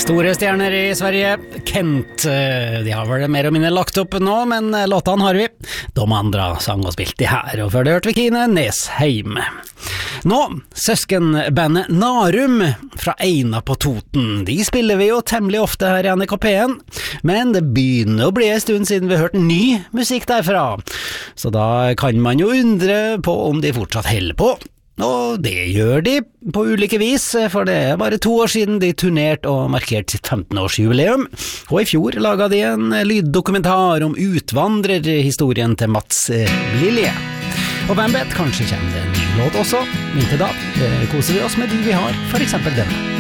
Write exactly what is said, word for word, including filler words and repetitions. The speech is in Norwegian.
Store stjerner i Sverige, Kent, de har vel mer og mindre lagt opp nå, men låtene har vi. De andre sang og spilt de her, og før det hørte vi Kine Nesheim. Nå, søskenbandet Narum fra Eina på Toten, de spiller vi jo temmelig ofte her i N K P-en, men det begynner å bli en stund siden vi har hørt ny musikk derfra, så da kan man jo undre på om de fortsatt holder på. Og det gjør de på ulike vis, for det er bare to år siden de turnerte og markerte sitt femten-årsjubileum, og i fjor laget de en lyddokumentar om utvandrerhistorien til Mats Lilje. Og hvem vet, kanskje kommer det en ny låt også, men til da koser vi oss med de vi har, for eksempel denne.